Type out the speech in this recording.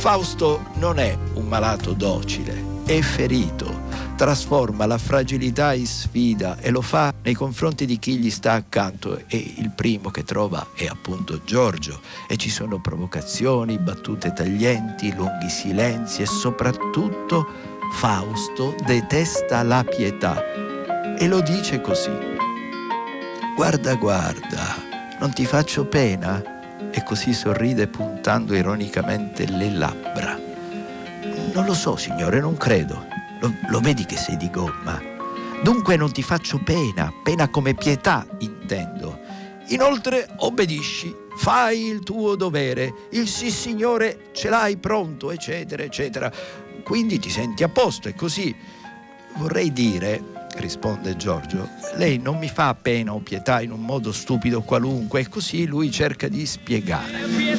Fausto non è un malato docile, è ferito, trasforma la fragilità in sfida e lo fa nei confronti di chi gli sta accanto, e il primo che trova è appunto Giorgio, e ci sono provocazioni, battute taglienti, lunghi silenzi e soprattutto Fausto detesta la pietà e lo dice così: guarda, guarda, non ti faccio pena? E così sorride puntando ironicamente le labbra. Non lo so, signore, non credo. Lo vedi che sei di gomma? Dunque non ti faccio pena, pena come pietà intendo. Inoltre obbedisci, fai il tuo dovere, il sì signore ce l'hai pronto, eccetera, eccetera. Quindi ti senti a posto, è così. Vorrei dire, risponde Giorgio, lei non mi fa pena o pietà in un modo stupido qualunque, e così lui cerca di spiegare.